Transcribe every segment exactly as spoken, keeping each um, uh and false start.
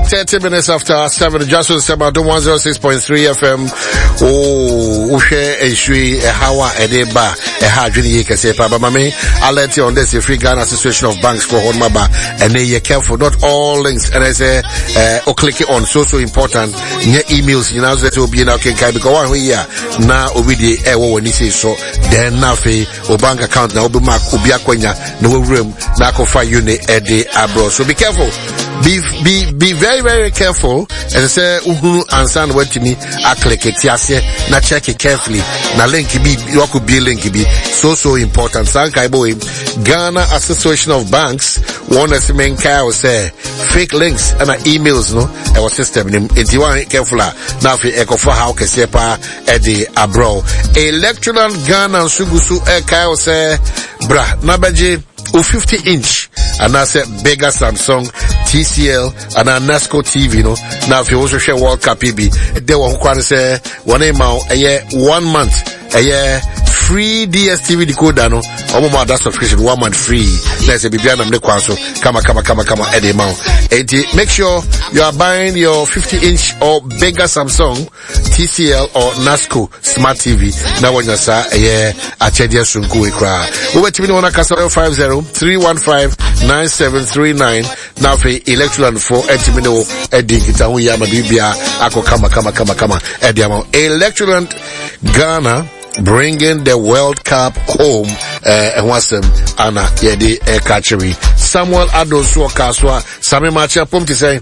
thirty minutes after seven, just on Sabado one oh six point three F M. Oh, Ushe, Eshui, Ehawa, Edeba, Eha, Juni, Kasepa, Mame, alert you on this, the Free Ghana Association of Banks for Honmaba, and then you're careful, not all links, and I say, uh, or click it on, so, so important, near emails, you know, that will be in our Kenkai, because one here, now, Obidi, Ewo, when he says so, then, Nafi, or bank account, now, Obama, Ubia Kwenya, no room, Nako Fa Uni, Ede, Abro, so be careful. Be, be, be very, very careful. As I say, uhu, answer what to me, I click it, yes, na check it carefully. Na link be, you could be link be, so, so important. Sankaibo, Ghana Association of Banks, one as the main car say, fake links and emails, no, our system, if you want careful, now for echo for how can say pa, Eddie Abro. Electoral Ghana Sugusu, Eka, say, bra, nabaji, o fifty inch, and I said bigger Samsung, T C L, and a NASCO T V, you know. Now if you also share World Cup P B, they were who say one amount a year, one month, a year, free D S T V decoder, no, or more that subscription, one month free. Let's say Bibiana Mnekwanso, come, come, come, come, at the amount. And make sure you are buying your fifty inch or bigger Samsung, T C L or NASCO Smart T V. Now when you say a year, a chedia sunku ekra. Over to me on a customer five zero three one five nine seven three nine. Now for electoral for etimino edikita hu yama bibia ako kama kama kama kama ediamo electoral Ghana bringing the World Cup home and what's them Anna yedi e catchery Samuel Adoswo Kaswa Sami Macha Pum to say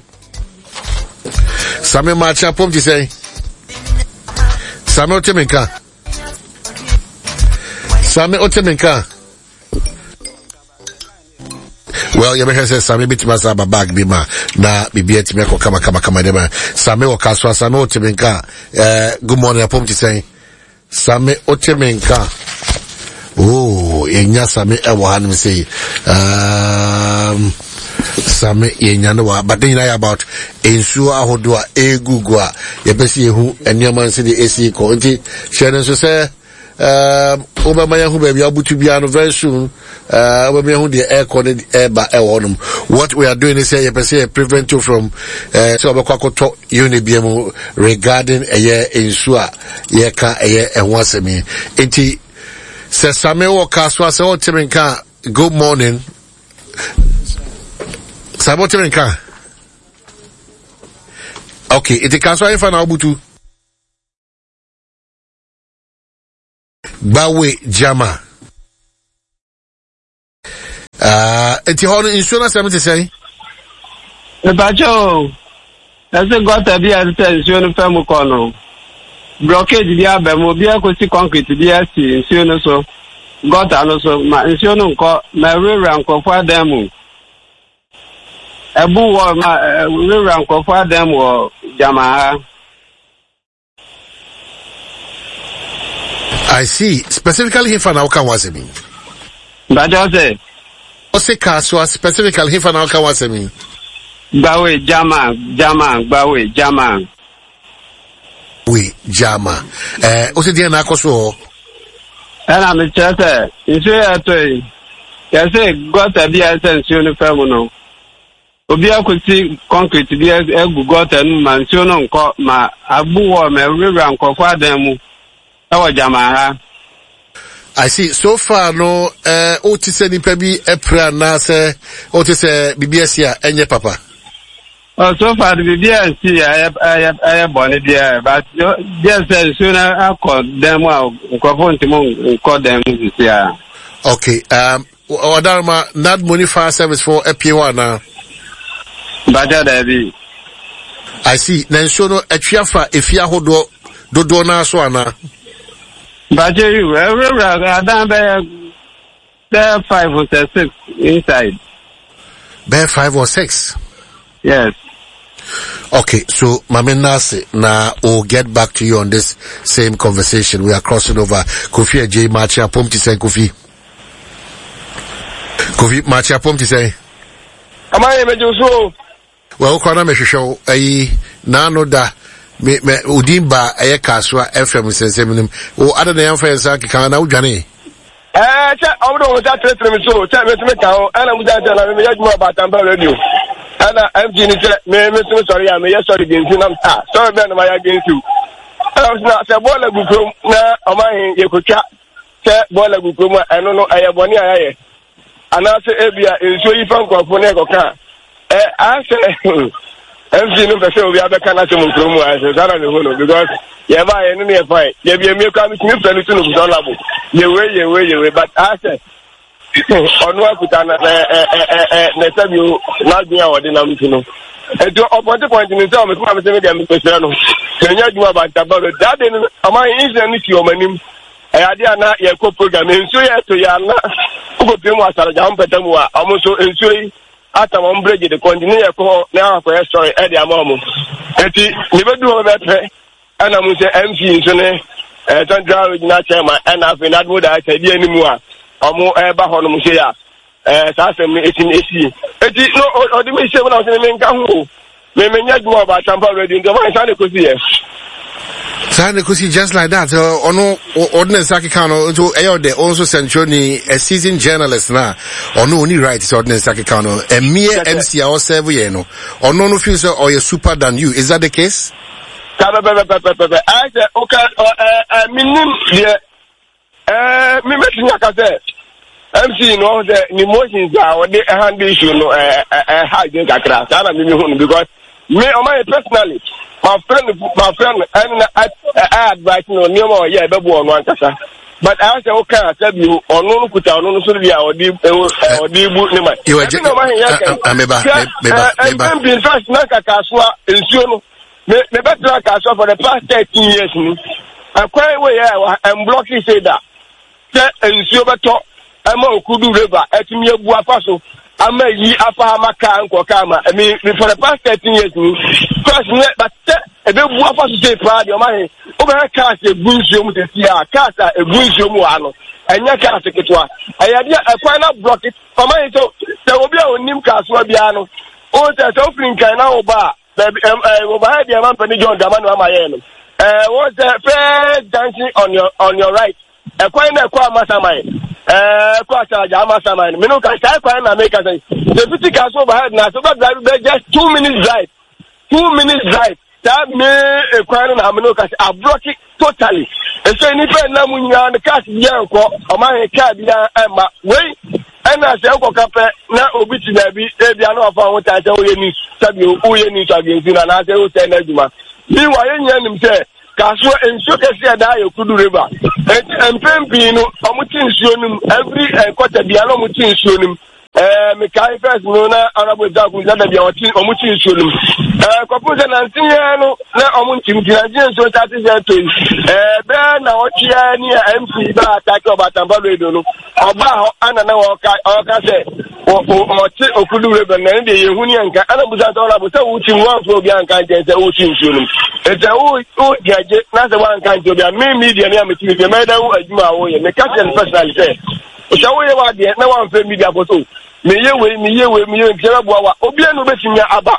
Sami Macha Pum to say Sami Oteminka Sami Oteminka. Well, you may say Sami bit masaba bag bima na bibi etime ko kama kama kama dema Sami o Kaswa Sami Oteminka. Uh, good morning, Pum to say Sami Oteminka. Oh, yenya Sami ewa hanim say um Sami yenya no wa, but then you know about ensuo ahodo a egugu a yebesi ehu enyaman se de esi ko nti share so say um Obama yahu baby abutu bia no very soon. Uh Obama yahu the air connect air ba air on. What we are doing is say you prevent you from uh so obakwakoto unibiemu regarding a year insua ye ka a year and once me. Enti se Samuel Kaswa se o timinka good morning. Samuel timinka. Okay, iti Kaswa ifa na abutu. Bawe Jama. Uh, eti hono insurance am te say? E bacho. Ese got a bia te insurance fam ko no. Blockage bia be mo bia ko si concrete bia si insurance so. Got ano so ma insurance ko na rera nko fa dem. Ebu wo ma rera nko fa dem wo Jama. I see. Specifically, if an outcome was me. But I say, Ose Kaswa specifically if an outcome was me. Bawe Jama, Jama, Bawe Jama. We Jama. Eh, Ose dia na koso. And I'm a chatter. You say at a I say got a beer sense uniform no. Obia could see concrete beer egu got and mansion ko ma abu wa me river and kofa demu. I see. So far, no, uh, Otis any pebi epra na se Otis B B S here, enye papa. Oh, so far the B B S here, I have, I have, I have born there, but just as soon as I call them out, call them here. Okay. Um, Odarma, not money fire service for a P one now. But that I see. Then so no, a chiafa if ya hodo do do na so ana. But you, I don't bear five or six inside. Bear five or six? Yes. Okay, so Mame Nasi, now we'll get back to you on this same conversation. We are crossing over Kofi J. Macha Pom to say Kofi. Kofi Macha Pom to say. Am I able to so? Well, Kwana me show a nano da. Me me udimba eye Kaswa F M senseminim o ada na yamfa yesa kika na udwane eh cha odo o cha tre tre me so cha me me ka o ana mu ja ja na me yajuma ba tamba radio And I'm Jenny, Mister Sorry, I'm yes, sorry, against you. I'm sorry, Ben, I'm against you. I was not a boiler group now, or my Yakucha, boiler group, I don't know, I have one year. And I say, Abia, is really from Coponeca. I say, I'm seeing the show we have a Canadian room as a Zara because you have any fight. You have a coming to Peluton of Zolabo. You way, you way, you way, but I say, on what put on a you not be our dynamic. And to up the point in the time, I'm saying, can you do about that? Am I easy and it's your name? I did not yet co program in Suya to Yana, who came was a jump at them, almost so in Suya. After one bridge, the continue call now for a story at the moment. And he never do that. And I'm say M C in Sunday, and don't draw with not chairman, and I've been at what I said anymore. Or more ever on Musea. As I said, it's in A C. It is no, or the way seven of the main campo. May not more about Tampa already in the one Sunday could see. Sunday could see just like that. Or no, ordinary Sakikano to Ayode also Centroni, a seasoned journalist now. Or no, only writes ordinary Sakikano, a mere M C or Seviano. Or no, no, future or you're super than you. Is that the case? I said, okay, uh, minimum, yeah, uh, me making like I said, M C knows the emotions are the hand issue, no, uh, uh, hiding a crash. I don't know because me, my personally. My friend, my friend, and I, I advise no more, yeah, baby, one casa. But I say, okay, I tell you, or no, put on no Suria or deep or deep boot. You are just I'm about and then being first Naka Casua in Suno, the better Casua for the past thirteen years. I'm quite away, I'm blocking say that. And Subato, I'm a Kudu River, at me a Guapaso. I'm a ye apa maka and Kokama. I mean, for the past thirteen years, but a bit more to say, proud your money. Over a cast a boom to see a cast a boom one, and your cast a kitwa. I had a final block it for my so there will be a Nimcast Wabiano. Oh, there's opening Canao bar, baby, over the Ampany John Damano Miami. Uh, what's the fair dancing on your on your right? A quite a quite mastermind. Uh, quarter Jama Saman, Minuka, Taquan, and make us say, the fifty cars overhead now, so that just two minutes drive. Two minutes drive. That may a quarter and Minuka, I block it totally. And so, if I know when you're on the cast, Yanko, or my cab, and my way, and I say, Uncle Capet, now obit to be, they are not found what I tell you, Sabu, who you need to against you, and I say, who say, Nedima. Meanwhile, you say, Casua and Suka die of Kudu River. And Pempino, Amutin Sunum, every quarter Diano Mutin Sunum, Mekai first Nona, Arabo Dagu, Amutin Sunum, Copusan and Tiano, Amuntin, so that is their twin. Ben, our Chiani, M C, attack about Tambaledo, Oba, Anna, or Casse, or Kudu River, and the Union, Anabuza, which you want for Bianca and the Ocean Sunum. It's a old gadget, not the one kind to be a main media material, the matter of my way, and the captain personally said, shall we about the no one for media photo? Me you with me, you with me, and Jabba, Obiano betting your about.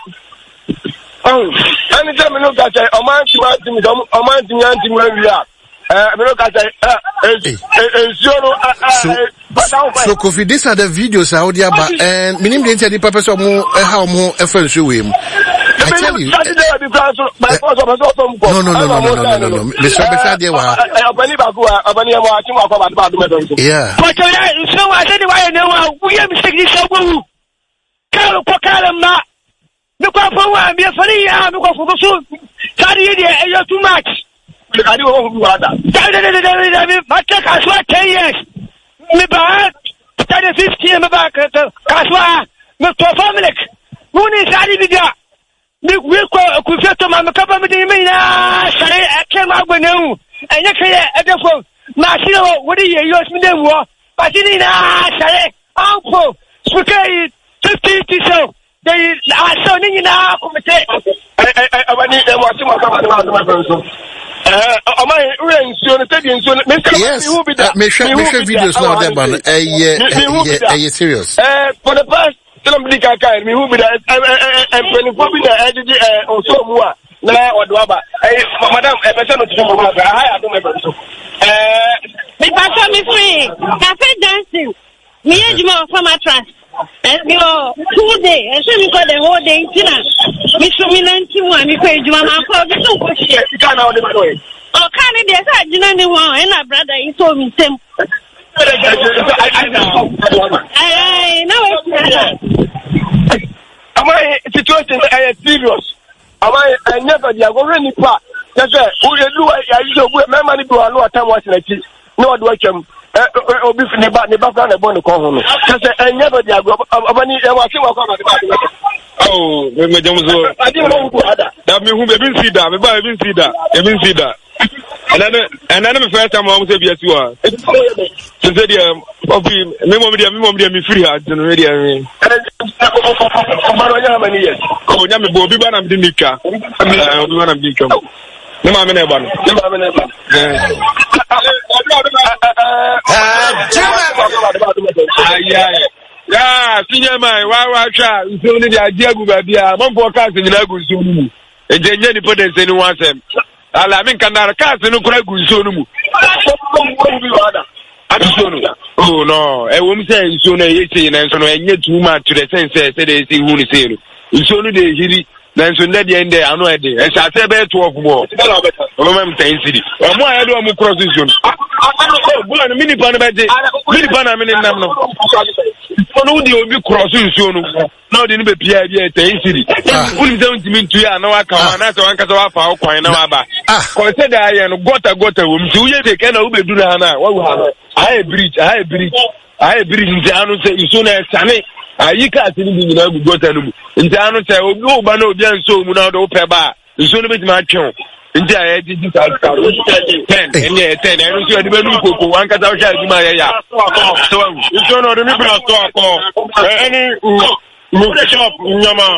Oh, anytime I look at a man to Martin, a man to Yanti where we are. Uh, look at a so, Kofi, these are the videos out there, but and meaning the purpose of more, how more effort to him. I tell you. No, no, no, no, no, no, no, no. Mister Beshadia, yeah. But so I said, why no, we have mistaken so. Carlo Pocalama. Look up for one, be a funny, I'm going for the soup. Sorry, you're too much. I don't know who are that. But I swear ten years. Me bad. Started fifteen back at the Kaswa. Me to family. Who is Adivida? Me will call a Kufeto Mamma Kappa with the Mina. Sorry, I came out with you. And you can at the phone. Marcelo, what do you use me then? But in sorry, Uncle, Spaghetti, fifty so. They are so in our committee. I need to watch my person. Uh, am I really so the yes, uh, me share me share videos now there, man. Eh, yeah, eh, yeah, serious. Uh, for the past, somebody can carry me who be that. I'm twenty-four be that. I did uh, also more. Now what do I? Eh, madam, eh, person to come over. I don't remember so. Uh, me pastor me free. Cafe dancing. Me age more from my trust. Yo, two days. I said we got the whole day. Mister Minanti one, we pay Juma. I called you so much. You can't know the way. Oh, can't it be a sad? You know, anyone, and our brother, he told me same. I know it's am I situation is serious? Am I I never they are going to part. That's why who you do I you go my money go allow time watching it. No do I come obi fi ne ba ne ba fra na bon ko ho no. That's why I never they are go abani e wa se wa kwa ma. Oh, me me jam so. I dey know who ada. Da me hu be bin see da, me ba be bin see da. E bin see da. And then and then me first time I say be asu a. So say dey obi me mom dey me mom dey me free hard no dey me. Oh, nya me bo obi ba na me dey nika. Obi ba na me nika. Ne ma me na ba no. Ne ma me na ba. Eh. Aye. Yeah, senior man, why why try? You only the idea go baby. I'm forecast in the go soon. E je nye ni pode se ni wan sem. Ala mi kan na cast no kura go so no mu. Oh no, e wo mi say so na ye say na so no enye too much to the sense say say dey see who ni say no. So no dey hiri. Na so nde dey ende ano e dey. E sha say be twelve mo. O ma mi ten city. O mo aye do mo cross zone. Bula no mini pan be dey. Mini pan na mini nam no. No di obi cross nsuo no na odi no be pia bia ten city uni dem ntimi ntu ya na waka wa na se wanka se wa fa okwan na wa ba consider aye no gota gota wo mti uye de kana wo bedu na na wa wa na aye bridge aye bridge aye bridge nti anu se iso na sane ayi ka ati ni bi nyina gu gota no mu nti anu se obi o ba na obi anso mu na do pe ba iso no be ma atwe nti aye di di ta ta ten enye ten enu so edi be nu koko wanka ta o sha edi ma ya ya so iso no de mi bra so akọ any the shop nyama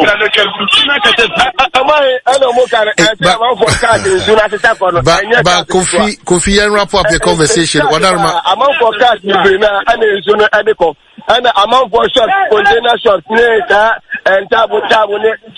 but Kofi Kofi and wrap up the conversation what are my amount for cash na and so no edeko and amount for short container short and table table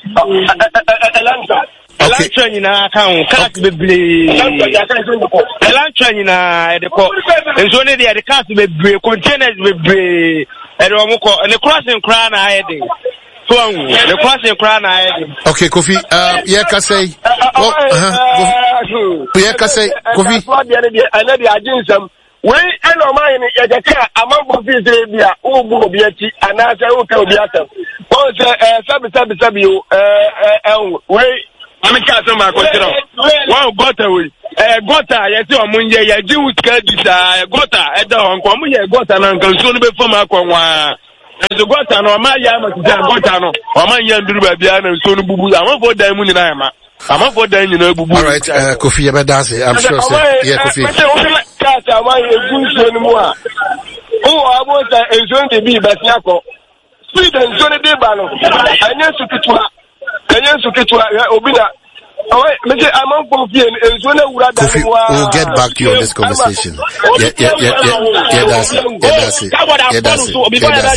Elantra nyina account card bebre Elantra nyina edeko enso ne de card bebre containers bebre ede omko ne crossing cry na hide so anwu ne crossing cry na hide. Okay, Kofi, uh yeah ka say oh uh yeah ka say Kofi what the dey ana dey aginsam we eno man ye de ka amambo fi say bia o bu obi ati ana say o ka obi atam o say eh sabi sabi sabi o eh eh we I'm can't say my question. Wow, gutter we. Eh, gutter. Yes, you are munye. You do with gutter. Gutter. Eh, the uncle munye gutter. Na uncle soon be from akwa. Eh, the gutter no ma ya ma say gutter no. O ma yan duru ba bia na so no bubu. Am for dan mu nyina ma. Am for dan nyina bubu. All right, uh, Kofi Yaba dance. I'm sure say. Yeah, Kofi. Kata ma ye gunso ni mu a. O abo say enzo de bi ba tiako. Speed enzo de ba no. Anya sukitua. Kofi, we'll get back to you on this conversation. Yeah, yeah, yeah, yeah, yeah, that's it. Yeah, that's it. Yeah, that's it. Yeah, that's it.